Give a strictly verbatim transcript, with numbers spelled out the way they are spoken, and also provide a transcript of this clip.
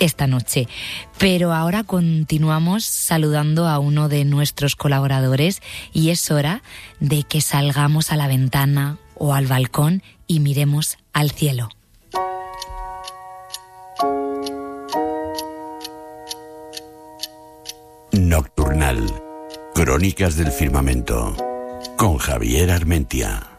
esta noche. Pero ahora continuamos saludando a uno de nuestros colaboradores y es hora de que salgamos a la ventana o al balcón y miremos al cielo. Nocturnal. Crónicas del firmamento. Con Javier Armentia.